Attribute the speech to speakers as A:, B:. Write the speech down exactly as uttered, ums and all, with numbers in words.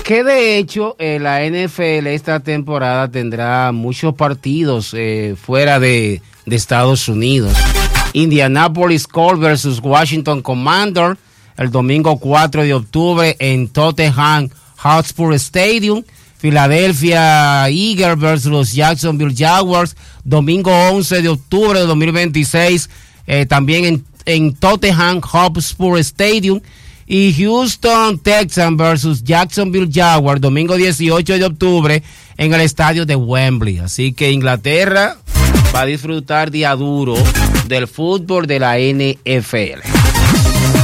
A: Que de hecho eh, la N F L esta temporada tendrá muchos partidos eh, fuera de, de Estados Unidos. Indianapolis Colts versus Washington Commanders el domingo cuatro de octubre en Tottenham Hotspur Stadium. Philadelphia Eagles versus los Jacksonville Jaguars domingo once de octubre de dos mil veintiséis eh, también en, en Tottenham Hotspur Stadium. Y Houston Texans versus Jacksonville Jaguars domingo dieciocho de octubre en el estadio de Wembley. Así que Inglaterra va a disfrutar día duro del fútbol de la N F L.